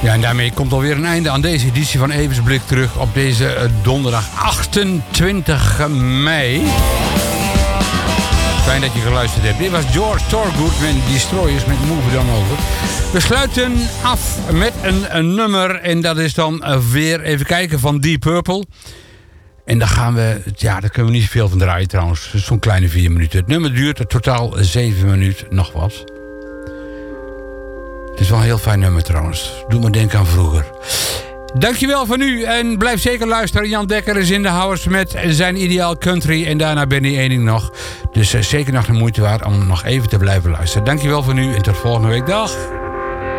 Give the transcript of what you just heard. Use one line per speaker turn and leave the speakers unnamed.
Ja, en daarmee komt alweer een einde aan deze editie van Eversblik terug op deze donderdag 28 mei. Fijn dat je geluisterd hebt. Dit was George Thorogood met Destroyers met Move It On Over. We sluiten af met een nummer en dat is dan weer even kijken van Deep Purple. En daar gaan we, ja, daar kunnen we niet zoveel van draaien trouwens. Zo'n kleine 4 minuten. Het nummer duurt totaal 7 minuten, nog wat. Het is wel een heel fijn nummer trouwens. Doe me denken aan vroeger. Dankjewel voor nu en blijf zeker luisteren. Jan Dekker is in de house met zijn Ideaal Country. En daarna Benny Ening nog. Dus zeker nog de moeite waard om nog even te blijven luisteren. Dankjewel voor nu en tot volgende week. Dag!